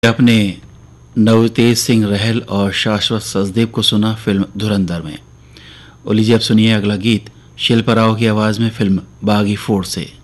आपने नवतेज सिंह रहल और शाश्वत सचदेव को सुना फिल्म धुरंधर में। और लीजिए अब सुनिए अगला गीत शिल्पा राव की आवाज़ में फिल्म बागी फोर से।